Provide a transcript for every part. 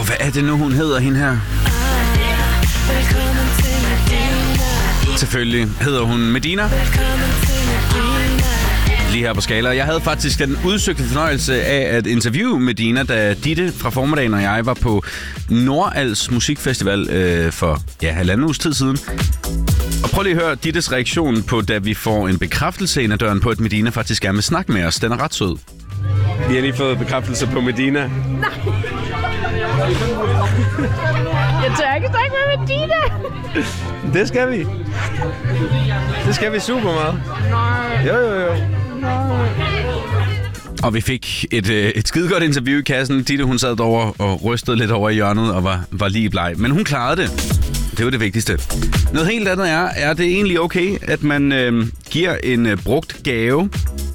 Hvad er det nu, hun hedder, hende her? Selvfølgelig hedder hun Medina. Lige her på Skala. Jeg havde faktisk den udsøgte fornøjelse af at interviewe Medina, da Ditte fra formiddagen og jeg var på Nordals Musikfestival for 1,5 uges tid siden. Og prøv lige at høre Dittes reaktion på, da vi får en bekræftelse ind ad døren på, at Medina faktisk gerne vil snakke med os. Den er ret sød. Vi har lige fået bekræftelse på Medina. Nej. Jeg tør ikke snakke med Medina. Det skal vi. Det skal vi super meget. Nej. Jo. Og vi fik et skidegodt interview i kassen. Ditte, hun sad derovre og rystede lidt over i hjørnet og var lige bleg. Men hun klarede det. Det var det vigtigste. Noget helt andet er det egentlig okay, at man giver en brugt gave?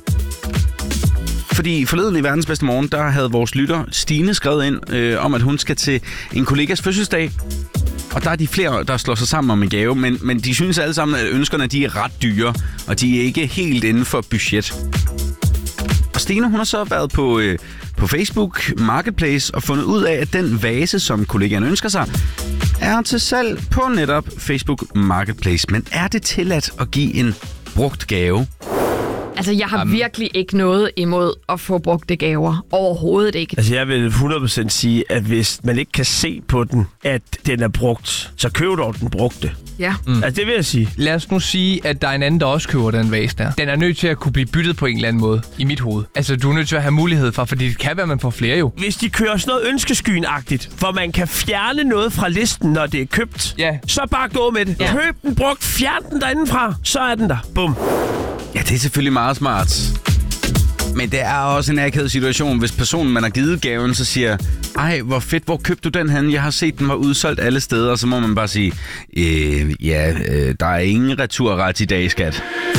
Fordi forleden i Verdens Bedste Morgen, der havde vores lytter Stine skrevet ind om, at hun skal til en kollegas fødselsdag. Og der er de flere, der slår sig sammen om en gave, men de synes alle sammen, at ønskerne de er ret dyre, og de er ikke helt inden for budget. Og Stine, hun har så været på Facebook Marketplace og fundet ud af, at den vase, som kollegaen ønsker sig, er til salg på netop Facebook Marketplace. Men er det tilladt at give en brugt gave? Altså, jeg har virkelig ikke noget imod at få brugte gaver. Overhovedet ikke. Altså, jeg vil 100% sige, at hvis man ikke kan se på den, at den er brugt, så køb dog den brugte. Ja. Altså, det vil jeg sige. Lad os nu sige, at der er en anden, der også køber den vase der. Den er nødt til at kunne blive byttet på en eller anden måde, i mit hoved. Altså, du er nødt til at have mulighed for, fordi det kan være, man får flere jo. Hvis de kører sådan noget ønskeskyen-agtigt, hvor man kan fjerne noget fra listen, når det er købt, så bare gå med det. Ja. Køb den brugt, fjern den derindefra, så er den der. Bum. Ja, det er selvfølgelig meget smart. Men det er også en akavet situation, hvis personen, man har givet gaven, så siger, ej, hvor fedt, hvor købte du den hen? Jeg har set, den var udsolgt alle steder, og så må man bare sige, der er ingen returret i dag, skat.